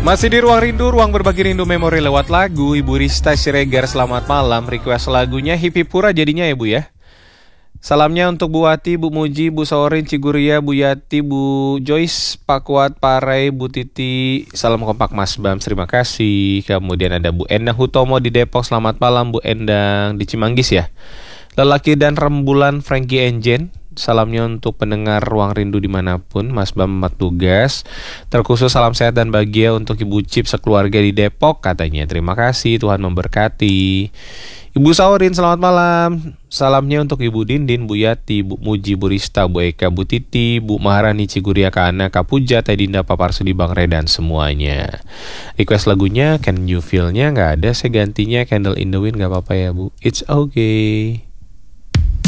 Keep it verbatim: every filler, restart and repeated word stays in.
Masih di Ruang Rindu, ruang berbagi rindu memori lewat lagu. Ibu Rista Siregar, selamat malam. Request lagunya Hippie Pura jadinya ya Bu ya. Salamnya untuk Bu Wati, Bu Muji, Bu Saurin, Ciguria, Bu Yati, Bu Joyce, Pak Kuat, Pak Ray, Bu Titi. Salam kompak Mas Bam, terima kasih. Kemudian ada Bu Endang Hutomo di Depok, selamat malam Bu Endang. Di Cimanggis ya. Lelaki dan Rembulan Frankie Enjen. Salamnya untuk pendengar Ruang Rindu dimanapun, Mas Bam Mat tugas. Terkhusus salam sehat dan bahagia untuk Ibu Cip sekeluarga di Depok katanya. Terima kasih, Tuhan memberkati. Ibu Saurin, selamat malam. Salamnya untuk Ibu Dindin, Bu Yati, Bu Muji, Bu Rista, Bu Eka, Bu Titi, Bu Maharani, Ciguria, Kana, Kapuja, Teh Dinda, Papar Sudi, Bang Re, dan semuanya. Request lagunya Can You Feel-nya nggak ada, saya gantinya Candle in the Wind, nggak apa-apa ya Bu. It's okay.